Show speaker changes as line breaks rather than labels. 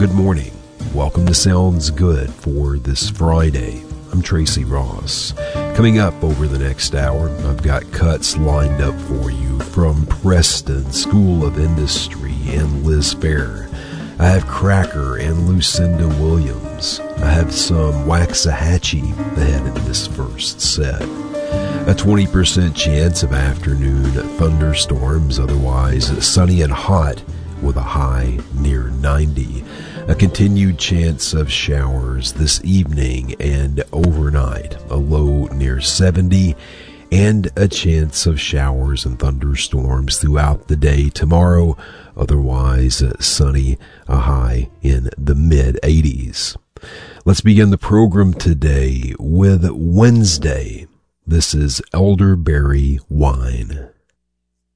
good morning. Welcome to Sounds Good for this Friday. I'm Tracy Ross. Coming up over the next hour, I've got cuts lined up for you from Preston School of Industry and Liz Fair. I have Cracker and Lucinda Williams. I have some Waxahachie ahead in this first set. A 20% chance of afternoon thunderstorms, otherwise sunny and hot with a high near 90. A continued chance of showers this evening and overnight, a low near 70, and a chance of showers and thunderstorms throughout the day tomorrow, otherwise sunny, a high in the mid-80s. Let's begin the program today with Wednesday. This is Elderberry Wine.